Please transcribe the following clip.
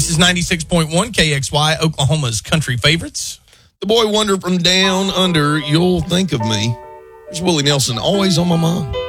This is 96.1 KXY, Oklahoma's country favorites. The boy wonder from down under, you'll think of me. There's Willie Nelson, always on my mind.